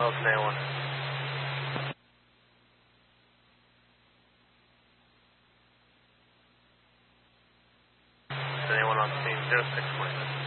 Oh, today one. Today one on scene 06 point.